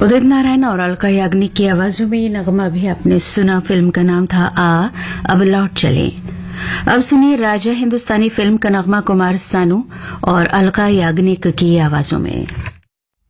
उदित नारायण और अलका याग्निक की आवाजों में ये नगमा भी आपने सुना। फिल्म का नाम था आ अब लौट चले। अब सुनिए राजा हिंदुस्तानी फिल्म का नगमा कुमार सानू और अलका याग्निक की आवाजों में।